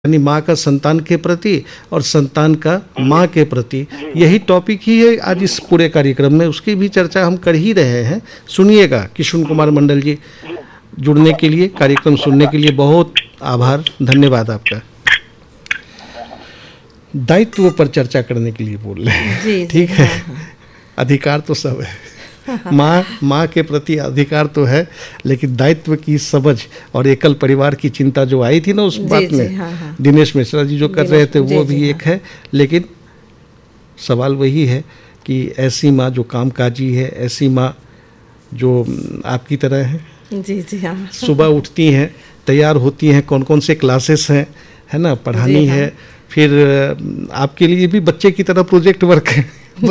यानी माँ का संतान के प्रति और संतान का माँ के प्रति, यही टॉपिक ही है आज इस पूरे कार्यक्रम में। उसकी भी चर्चा हम कर ही रहे हैं। सुनिएगा। किशुन कुमार मंडल जी, जुड़ने के लिए, कार्यक्रम सुनने के लिए बहुत आभार, धन्यवाद आपका। दायित्व पर चर्चा करने के लिए बोल रहे हैं, ठीक है। अधिकार तो सब है, माँ के प्रति अधिकार तो है, लेकिन दायित्व की समझ और एकल परिवार की चिंता जो आई थी ना उस बात में, दिनेश मिश्रा जी जो कर रहे थे वो भी एक है। लेकिन सवाल वही है कि ऐसी माँ जो कामकाजी है, ऐसी माँ जो आपकी तरह है, सुबह उठती हैं, तैयार होती हैं, कौन कौन से क्लासेस हैं, है ना, पढ़ानी है, फिर आपके लिए भी बच्चे की तरह प्रोजेक्ट वर्क है,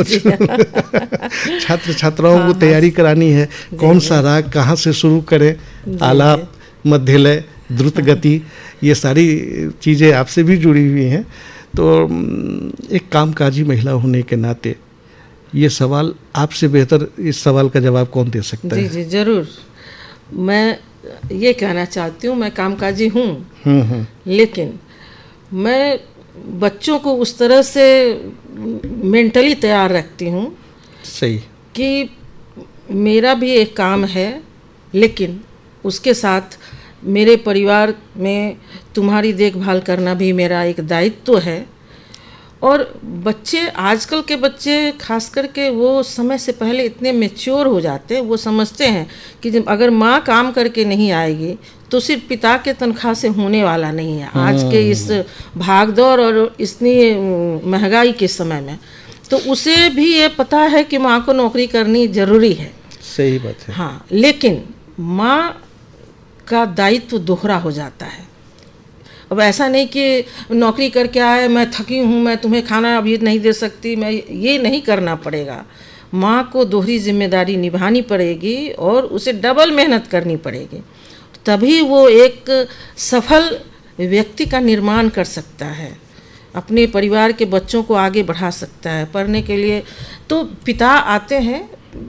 छात्र छात्राओं को तैयारी करानी है, कौन सा राग कहाँ से शुरू करें, आलाप, मध्यलय, द्रुत गति, ये सारी चीज़ें आपसे भी जुड़ी हुई हैं। तो एक कामकाजी महिला होने के नाते ये सवाल आपसे बेहतर इस सवाल का जवाब कौन दे सकता है? जी जरूर। मैं ये कहना चाहती हूँ, मैं कामकाजी हूँ, लेकिन मैं बच्चों को उस तरह से मेंटली तैयार रखती हूँ सही कि मेरा भी एक काम है, लेकिन उसके साथ मेरे परिवार में तुम्हारी देखभाल करना भी मेरा एक दायित्व है। और बच्चे, आजकल के बच्चे खास करके, वो समय से पहले इतने मैच्योर हो जाते हैं, वो समझते हैं कि जब अगर माँ काम करके नहीं आएगी तो सिर्फ पिता के तनख्वाह से होने वाला नहीं है आज के इस भागदौड़ और इतनी महंगाई के समय में। तो उसे भी ये पता है कि माँ को नौकरी करनी जरूरी है। सही बात है। हाँ, लेकिन माँ का दायित्व दोहरा हो जाता है। अब ऐसा नहीं कि नौकरी करके आए, मैं थकी हूँ, मैं तुम्हें खाना अभी नहीं दे सकती, मैं ये नहीं करना पड़ेगा। माँ को दोहरी जिम्मेदारी निभानी पड़ेगी और उसे डबल मेहनत करनी पड़ेगी, तभी वो एक सफल व्यक्ति का निर्माण कर सकता है, अपने परिवार के बच्चों को आगे बढ़ा सकता है पढ़ने के लिए। तो पिता आते हैं,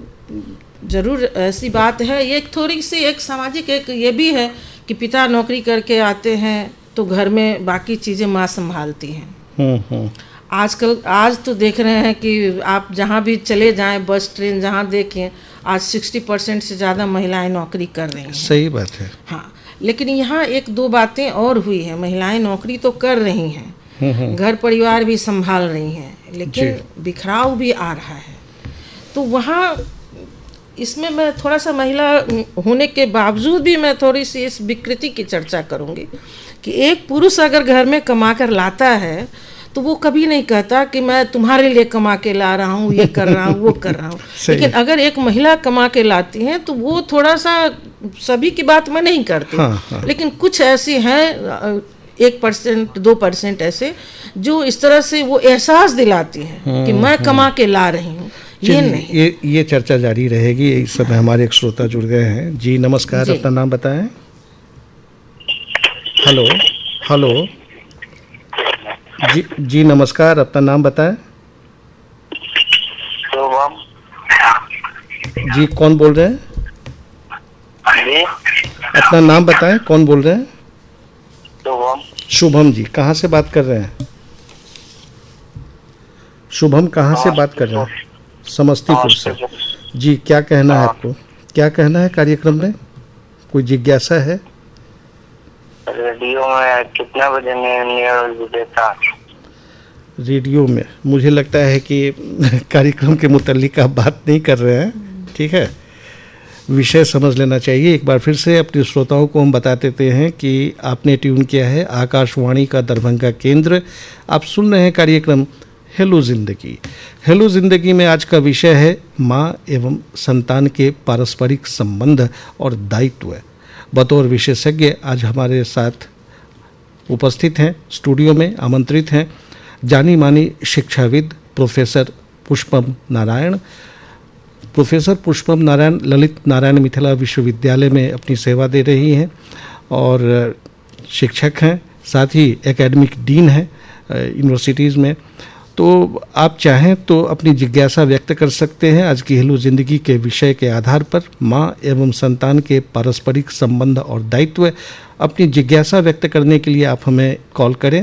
ज़रूर ऐसी बात है। ये थोड़ी सी एक सामाजिक एक ये भी है कि पिता नौकरी करके आते हैं तो घर में बाकी चीज़ें माँ संभालती हैं। आजकल आज तो देख रहे हैं कि आप जहाँ भी चले जाएं, बस ट्रेन जहाँ देखें, आज 60% से ज़्यादा महिलाएं नौकरी कर रही हैं। सही बात है। हाँ, लेकिन यहाँ एक दो बातें और हुई है। महिलाएं नौकरी तो कर रही हैं, घर परिवार भी संभाल रही हैं, लेकिन बिखराव भी आ रहा है। तो वहाँ इसमें मैं थोड़ा सा, महिला होने के बावजूद भी मैं थोड़ी सी इस विकृति की चर्चा करूँगी कि एक पुरुष अगर घर में कमा कर लाता है तो वो कभी नहीं कहता कि मैं तुम्हारे लिए कमा के ला रहा हूँ, ये कर रहा हूँ, वो कर रहा हूँ। लेकिन अगर एक महिला कमा के लाती हैं तो वो थोड़ा सा, सभी की बात मैं नहीं करती, लेकिन कुछ ऐसी हैं 1% 2% ऐसे जो इस तरह से वो एहसास दिलाती हैं कि मैं कमा के ला रही हूँ। ये नहीं, ये चर्चा जारी रहेगी। इस समय हमारे एक श्रोता जुड़ गए हैं। जी नमस्कार, अपना नाम बताएं। हेलो हेलो जी नमस्कार, अपना नाम बताएं। शुभम जी, कौन बोल रहे हैं? अपना नाम बताएं, कौन बोल रहे हैं? शुभम जी, कहाँ से बात कर रहे हैं? शुभम कहाँ से बात कर रहे हैं? समस्तीपुर से। जी, क्या कहना है आपको? क्या कहना है कार्यक्रम में? कोई जिज्ञासा है? रेडियो में कितना बजे न्यूज़ देता? रेडियो में मुझे लगता है कि कार्यक्रम के मुतालिक आप बात नहीं कर रहे हैं, ठीक है। विषय समझ लेना चाहिए। एक बार फिर से अपने श्रोताओं को हम बता देते हैं कि आपने ट्यून किया है आकाशवाणी का दरभंगा केंद्र। आप सुन रहे हैं कार्यक्रम हेलो ज़िंदगी। हेलो ज़िंदगी में आज का विषय है माँ एवं संतान के पारस्परिक संबंध और दायित्व। बतौर विशेषज्ञ आज हमारे साथ उपस्थित हैं, स्टूडियो में आमंत्रित हैं, जानी मानी शिक्षाविद प्रोफेसर पुष्पम नारायण। प्रोफेसर पुष्पम नारायण ललित नारायण मिथिला विश्वविद्यालय में अपनी सेवा दे रही हैं और शिक्षक हैं, साथ ही एकेडमिक डीन हैं यूनिवर्सिटीज़ में। तो आप चाहें तो अपनी जिज्ञासा व्यक्त कर सकते हैं आज की हेलो जिंदगी के विषय के आधार पर। माँ एवं संतान के पारस्परिक संबंध और दायित्व, अपनी जिज्ञासा व्यक्त करने के लिए आप हमें कॉल करें।